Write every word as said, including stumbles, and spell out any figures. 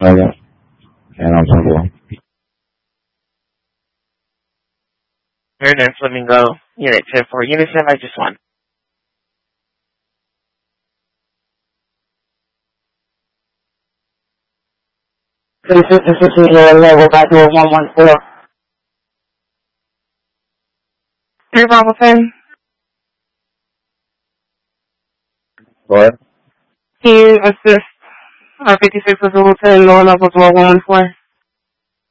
Okay. And I'm single. Airnance Flamingo, Unit ten four, Unit seven, I just won. three sixty six level back to one one four. Three Bravo ten. What? Can you assist R fifty-six with Zulu ten, lower levels one one four?